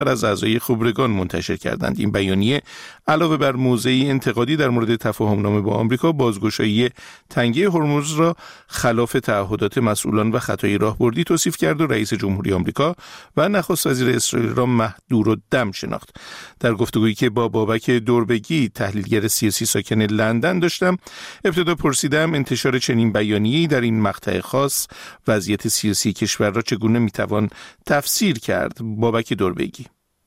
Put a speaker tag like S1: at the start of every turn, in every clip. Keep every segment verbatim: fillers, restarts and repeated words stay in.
S1: از اعضای خبرگان منتشر کردند. این بیانیه علاوه بر موضعی انتقادی در مورد تفاهم‌نامه با آمریکا، بازگشایی تنگه هرمز را خلاف تعهدات مسئولان و خطای راهبردی توصیف کرد و رئیس جمهوری آمریکا و نخست وزیر اسرائیل را مهدورالدم شناخت. در گفتگویی که با بابک دوربگی تحلیلگر سیاسی ساکن لندن داشتم، ابتدا پرسیدم انتشار چنین بیانیه‌ای در این مقطع خاص وضعیت سیاسی کشور را چگونه میتوان تفسیر کرد. بابک دوربگی: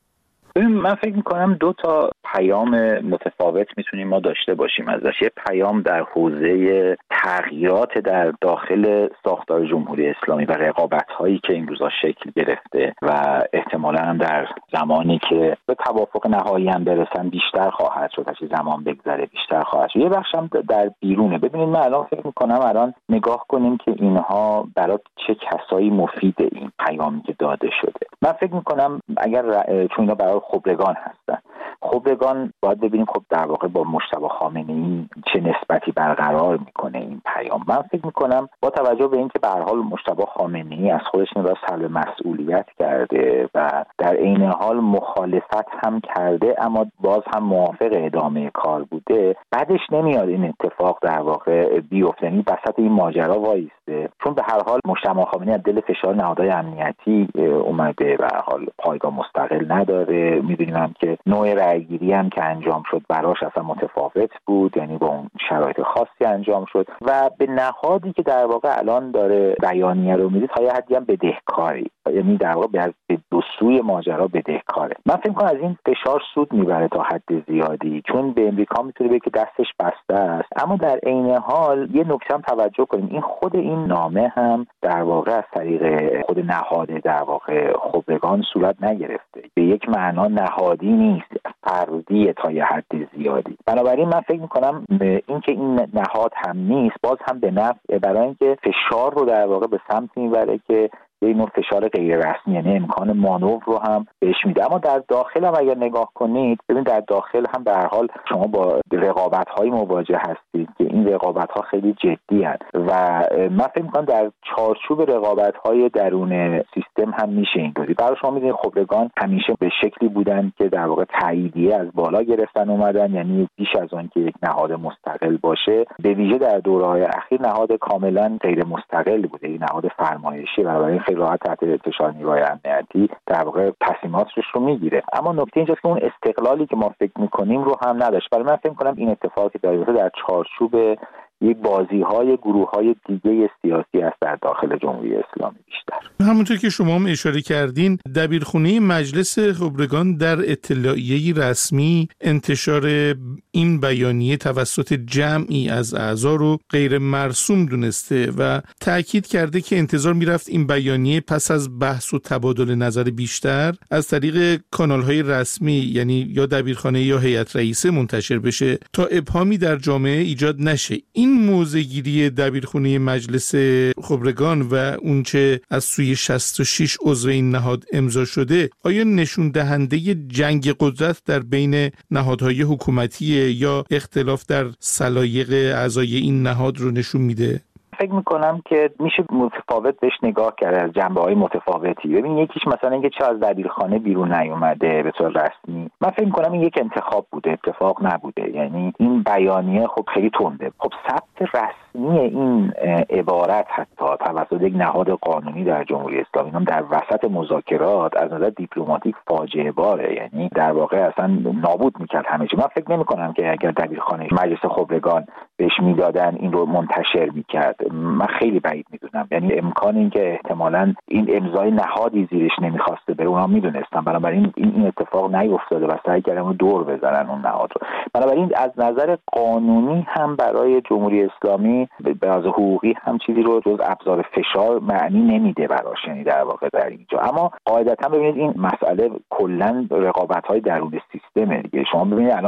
S2: من فکر میکنم دو تا پیام متفاوت میتونیم ما داشته باشیم ازش. یه پیام در حوزه تغییرات در داخل ساختار جمهوری اسلامی و رقابت‌هایی که این روزا شکل گرفته و احتمالاً هم در زمانی که به توافق نهایی هم برسن بیشتر خواهد شد، هرچی زمان بگذره بیشتر خواهد شد. یه بخش هم در بیرونه. ببینید من الان فکر میکنم الان نگاه کنیم که اینها برای چه کسایی مفیده این پیامی که داده شده. من فکر میکنم اگر چون اینا برای خبرگان هستن، خبرگان باید ببینیم خب در واقع با مجتبی خامنه‌ای چه نسبتی برقرار میکنه این پیام. من فکر میکنم با توجه به اینکه به هر حال مجتبی خامنه‌ای از خودش میراث سلب مسئولیت کرده و در عین حال مخالفت هم کرده اما باز هم موافق ادامه کار بوده، بعدش نمیاد این اتفاق در واقع بیفته، یعنی وسط این ماجرا وایسته، چون به هر حال مجتبی خامنه‌ای از دل فشار نهادهای امنیتی اومده، به هر حال پایگاه مستقل نداره. میدونیم هم که نوع رأیگیری هم که انجام شد براش اصلا متفاوت بود، یعنی با اون شرایط خاصی انجام شد و به نهادی که در واقع الان داره بیانیه رو میده تا یه حدی هم بدهکاری، یعنی در واقع به دو سوی ماجرا بدهکاره. من فکر می‌کنم از این فشار سود میبره تا حد زیادی، چون به امریکا میتونه بگه که دستش بسته است، اما در عین حال یه نکته هم توجه کنیم، این خود این نامه هم در واقع از طریق خود نهاد در واقع خبرگان صورت نگرفته، به یک معنا نهادی نیست، فردیه تا یه حد زیادی. بنابراین من فکر میکنم این که این نهاد هم نیست باز هم به نفع، برای اینکه فشار رو در واقع به سمت میبره که یه نوع فشار غیر رسمی، یعنی امکان مانور رو هم بهش میده. اما در داخل هم اگر نگاه کنید، ببین در داخل هم به هر حال شما با رقابت‌های مواجه هستید که این رقابت‌ها خیلی جدی هست و من فکر می‌کنم در چارچوب رقابت‌های درون سیستم هم میشه اینطوری. برای شما می‌دونید خبرگان همیشه به شکلی بودن که در واقع تاییدیه از بالا گرفتن اومدن، یعنی بیش از آن که یک نهاد مستقل باشه، به ویژه در دوره‌های اخیر نهاد کاملا غیر مستقل بوده، این نهاد فرمایشی و برای خیلی راحت تحت انتشار نیروهای امنیتی در واقع تصمیماتش رو میگیره. اما نکته اینجاست که اون استقلالی که ما فکر میکنیم رو هم نداشت. برای من فکر میکنم این اتفاقی که داره در چارچوب یک بازی‌های گروه‌های دیگه سیاسی است در داخل جمهوری اسلامی بیشتر.
S1: همونطور که شما هم اشاره کردین، دبیرخونه مجلس خبرگان در اطلاعیه‌ای رسمی انتشار این بیانیه توسط جمعی از اعضا رو غیر مرسوم دونسته و تأکید کرده که انتظار میرفت این بیانیه پس از بحث و تبادل نظر بیشتر از طریق کانال‌های رسمی، یعنی یا دبیرخانه یا هیئت رئیسه منتشر بشه تا ابهامی در جامعه ایجاد نشه. این موضع‌گیری دبیرخونه مجلس خبرگان و اونچه از سوی شصت و شش عضو این نهاد امضا شده، آیا نشون دهنده جنگ قدرت در بین نهادهای حکومتی یا اختلاف در سلایق اعضای این نهاد رو نشون میده؟
S2: فکر میکنم که میشه متفاوت بهش نگاه کرد از جنبه‌های متفاوتی. ببین یکیش مثلا اینکه چه از دبیرخانه بیرون نیومده به طور رسمی، من فکر میکنم این یک انتخاب بوده، اتفاق نبوده. یعنی این بیانیه خب خیلی تنده. خب ثبت رسمی این عبارت حتی توسط یک نهاد قانونی در جمهوری اسلامی هم در وسط مذاکرات از نظر دیپلماتیک فاجعه باره، یعنی در واقع اصلا نابود میکرد همه چی. من فکر نمیکنم که اگر دبیرخانه مجلس خبرگان بهش میدادن این رو منتشر میکرد. من خیلی بعید میدونم، یعنی امکان این که احتمالاً این امضای نهادی زیرش نمیخواسته بره اونها میدونستن، بنابراین این این اتفاق نیفتاده و سعی کردن دور بزنن اون نهاد رو. بنابراین از نظر قانونی هم برای جمهوری اسلامی به لحاظ حقوقی هم چیزی رو جز ابزار فشار معنی نمیده براش، یعنی در واقع در اینجا. اما قاعدتا ببینید این مسئله کلا رقابت‌های درون سیستمه دیگه. شما ببینید الان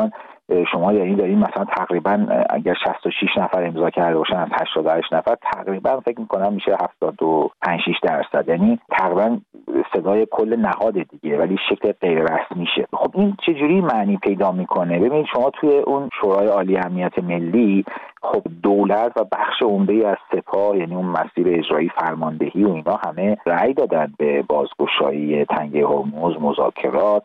S2: شما یعنی دارین مثلا تقریبا اگر شصت و شش نفر امضا کرده باشن از هشتاد و هشت نفر تقریبا فکر می‌کنم میشه هفتاد و پنج شش درصد، یعنی تقریبا صدای کل نهاد دیگه ولی شکل غیر رسمیشه. خب این چجوری معنی پیدا میکنه؟ ببینید شما توی اون شورای عالی امنیت ملی خب دولت و بخش عمده از سپاه یعنی اون مسیر اجرایی فرماندهی و اینا همه رأی دادن به بازگشایی تنگه هرمز، مذاکرات